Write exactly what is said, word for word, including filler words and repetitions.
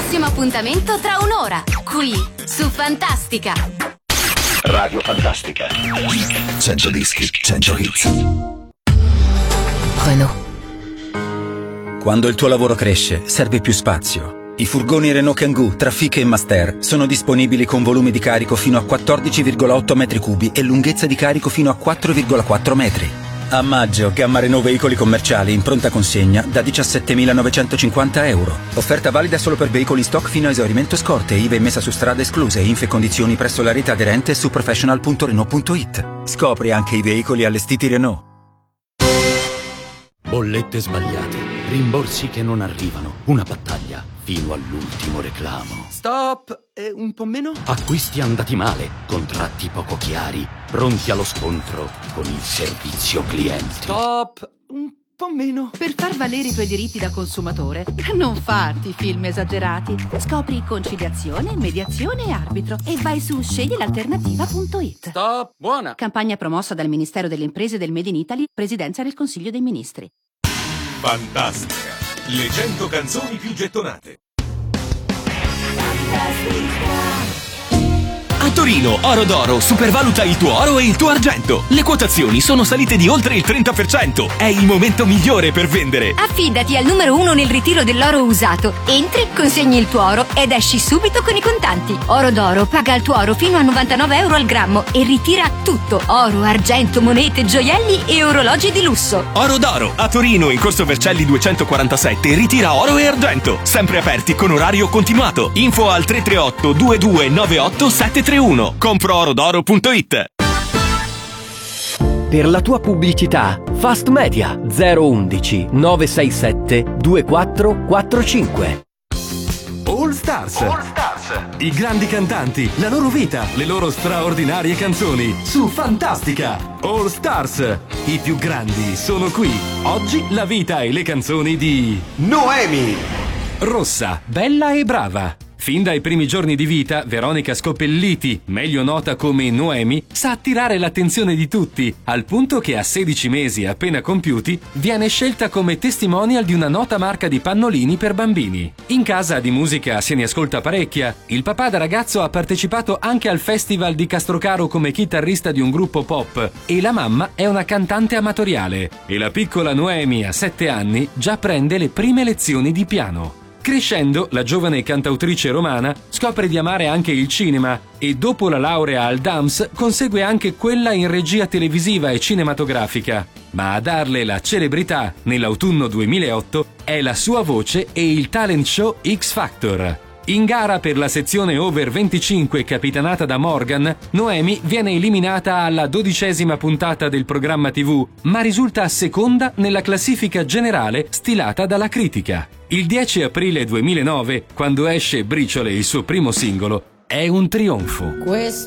prossimo appuntamento tra un'ora, qui su Fantastica. Radio Fantastica. cento dischi, cento hits. Renault. Quando il tuo lavoro cresce, serve più spazio. I furgoni Renault Kangoo, Trafic e Master sono disponibili con volumi di carico fino a quattordici virgola otto metri cubi e lunghezza di carico fino a quattro virgola quattro metri. A maggio, gamma Renault veicoli commerciali in pronta consegna da diciassettemilanovecentocinquanta euro. Offerta valida solo per veicoli in stock fino a esaurimento scorte, I V A e messa su strada escluse, info e condizioni presso la rete aderente su professional punto renault punto it. Scopri anche i veicoli allestiti Renault. Bollette sbagliate, rimborsi che non arrivano, una battaglia fino all'ultimo reclamo. Stop! E un po' meno? Acquisti andati male, contratti poco chiari, pronti allo scontro con il servizio clienti. Stop! Un po' meno. Per far valere i tuoi diritti da consumatore, non farti film esagerati. Scopri conciliazione, mediazione e arbitro e vai su scegli l'alternativa punto it. Stop! Buona! Campagna promossa dal Ministero delle Imprese e del Made in Italy, Presidenza del Consiglio dei Ministri. Fantastica! Le cento canzoni più gettonate. A Torino, Oro d'Oro supervaluta il tuo oro e il tuo argento. Le quotazioni sono salite di oltre il trenta per cento. È il momento migliore per vendere. Affidati al numero uno nel ritiro dell'oro usato. Entri, consegni il tuo oro ed esci subito con i contanti. Oro d'Oro paga il tuo oro fino a novantanove euro al grammo e ritira tutto: oro, argento, monete, gioielli e orologi di lusso. Oro d'Oro a Torino in Corso Vercelli duecentoquarantasette ritira oro e argento. Sempre aperti con orario continuato. Info al tre tre otto due due nove otto sette tre uno. compro oro d'oro punto it. Per la tua pubblicità, Fast Media zero undici nove sei sette due quattro quattro cinque. All Stars. All Stars. I grandi cantanti, la loro vita, le loro straordinarie canzoni su Fantastica. All Stars. I più grandi sono qui. Oggi la vita e le canzoni di Noemi. Rossa, bella e brava. Fin dai primi giorni di vita, Veronica Scopelliti, meglio nota come Noemi, sa attirare l'attenzione di tutti, al punto che a sedici mesi appena compiuti viene scelta come testimonial di una nota marca di pannolini per bambini. In casa di musica se ne ascolta parecchia. Il papà da ragazzo ha partecipato anche al festival di Castrocaro come chitarrista di un gruppo pop e la mamma è una cantante amatoriale. E la piccola Noemi, a sette anni, già prende le prime lezioni di piano. Crescendo, la giovane cantautrice romana scopre di amare anche il cinema e dopo la laurea al D A M S consegue anche quella in regia televisiva e cinematografica. Ma a darle la celebrità nell'autunno duemilaotto è la sua voce e il talent show X Factor. In gara per la sezione over venticinque capitanata da Morgan, Noemi viene eliminata alla dodicesima puntata del programma tivù, ma risulta seconda nella classifica generale stilata dalla critica. Il dieci aprile duemilanove, quando esce Briciole, il suo primo singolo, è un trionfo. Questo